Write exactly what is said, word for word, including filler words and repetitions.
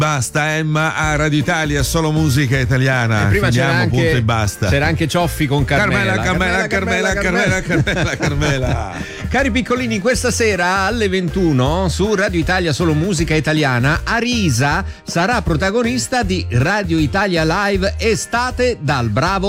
Basta Emma a Radio Italia, solo musica italiana. E prima Finiamo, c'era anche, punto e basta. C'era anche Cioffi con Carmela. Carmela, Carmela, Carmela, Carmela, Carmela, Carmela. Cari piccolini, questa sera alle ventuno su Radio Italia Solo Musica Italiana, Arisa sarà protagonista di Radio Italia Live Estate dal Bravo